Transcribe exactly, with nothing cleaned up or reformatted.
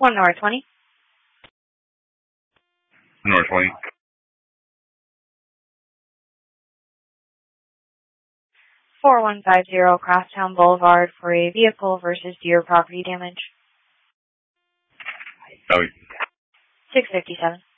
One North twenty. North twenty. four one five zero Crosstown Boulevard for a vehicle versus deer property damage. Oh. six fifty-seven.